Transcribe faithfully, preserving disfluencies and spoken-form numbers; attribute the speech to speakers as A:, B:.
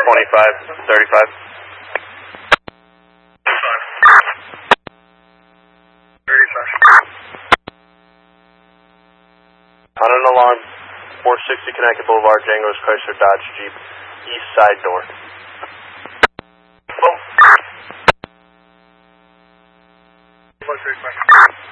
A: twenty-five, thirty-five.
B: thirty-five.
A: On an alarm, four sixty Connecticut Boulevard, Django's Chrysler Dodge Jeep, east side door.
B: Oh. one thirty-five.